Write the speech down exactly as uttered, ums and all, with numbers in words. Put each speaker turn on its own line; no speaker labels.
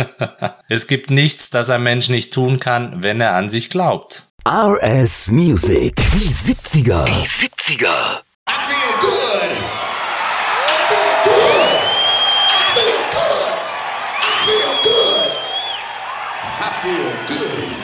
Es gibt nichts, das ein Mensch nicht tun kann, wenn er an sich glaubt.
R S Music. Die siebziger.
Die siebziger.
I feel good. I feel good. I feel good. I feel good. I feel good.